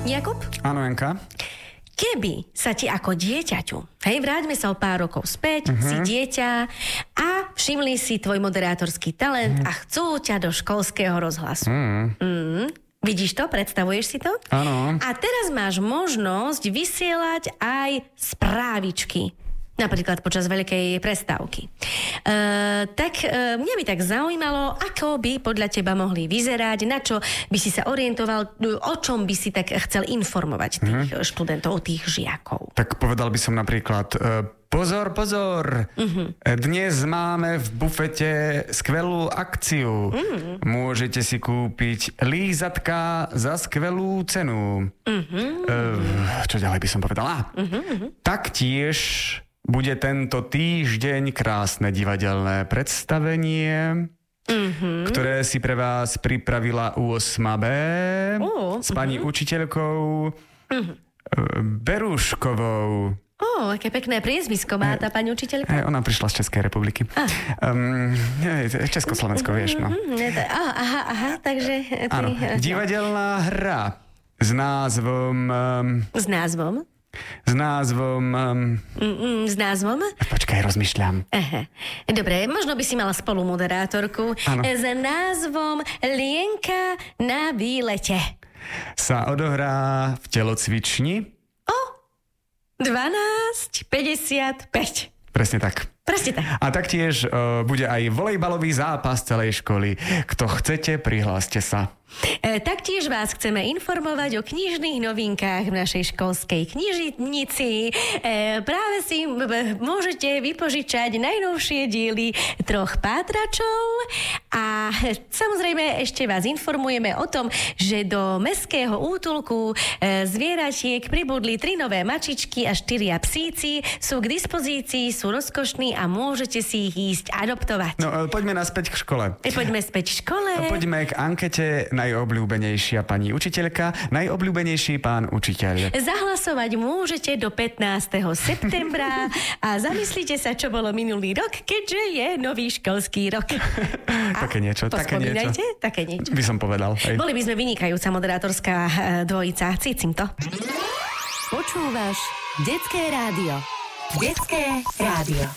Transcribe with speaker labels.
Speaker 1: Jakub?
Speaker 2: Áno, Janka.
Speaker 1: Keby sa ti ako dieťaťu, vráťme sa o pár rokov späť, si dieťa a všimli si tvoj moderátorský talent a chcú ťa do školského rozhlasu. Vidíš to? Predstavuješ si to?
Speaker 2: Áno.
Speaker 1: A teraz máš možnosť vysielať aj správičky. Napríklad počas veľkej prestávky. Mňa by tak zaujímalo, ako by podľa teba mohli vyzerať, na čo by si sa orientoval, o čom by si tak chcel informovať tých študentov, tých žiakov.
Speaker 2: Tak povedal by som napríklad, pozor, dnes máme v bufete skvelú akciu. Môžete si kúpiť lízatka za skvelú cenu. Čo ďalej by som povedal? Taktiež bude tento týždeň krásne divadelné predstavenie, ktoré si pre vás pripravila 8B s pani učiteľkou Beruškovou.
Speaker 1: Aké pekné priezvisko má tá pani učiteľka.
Speaker 2: Ona prišla z Českej republiky. Československo, vieš, no.
Speaker 1: Takže...
Speaker 2: Áno, divadelná hra s názvom...
Speaker 1: S názvom?
Speaker 2: Počkaj, rozmýšľam.
Speaker 1: Dobre, možno by si mala spolumoderátorku s názvom Lienka na výlete.
Speaker 2: Sa odohrá v telocvični
Speaker 1: 12:55.
Speaker 2: Presne tak. A taktiež bude aj volejbalový zápas celej školy. Kto chcete, prihláste sa.
Speaker 1: Taktiež vás chceme informovať o knižných novinkách v našej školskej knižnici. Práve si môžete vypožičať najnovšie diely 3 pátračov a samozrejme ešte vás informujeme o tom, že do mestského útulku zvieratiek pribudli 3 nové mačičky a 4 psíci. Sú k dispozícii, sú rozkošní a môžete si ich ísť adoptovať.
Speaker 2: No, poďme naspäť k škole.
Speaker 1: Poďme späť k škole.
Speaker 2: Poďme k ankete. Najobľúbenejšia pani učiteľka, najobľúbenejší pán učiteľ.
Speaker 1: Zahlasovať môžete do 15. septembra a zamyslite sa, čo bolo minulý rok, keďže je nový školský rok.
Speaker 2: Také niečo.
Speaker 1: Také niečo.
Speaker 2: By som povedal. Hej.
Speaker 1: Boli by sme vynikajúca moderátorská dvojica. Cítim to.
Speaker 3: Počúvaš Detské rádio. Detské rádio.